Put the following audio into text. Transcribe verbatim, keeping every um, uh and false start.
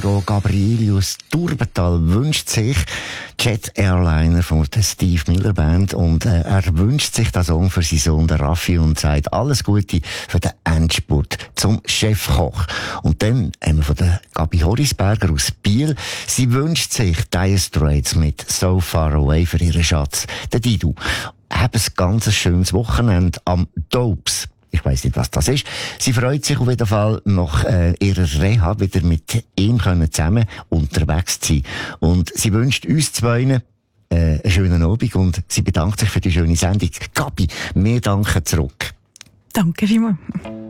Gabrieli aus Turbental wünscht sich Jet Airliner von der Steve Miller Band und äh, er wünscht sich den Song für seinen Sohn, den Raffi, und sagt alles Gute für den Endspurt zum Chefkoch. Und dann haben wir von der Gabi Horisberger aus Biel. Sie wünscht sich Dire Straits mit So Far Away für ihren Schatz, den Didu. Haben ein ganz schönes Wochenende am Dopes. Ich weiss nicht, was das ist. Sie freut sich auf jeden Fall, nach äh, ihrer Reha wieder mit ihm können zusammen unterwegs zu sein. Und sie wünscht uns zwei äh, einen schönen Abend und sie bedankt sich für die schöne Sendung. Gabi, wir danken zurück. Danke vielmals.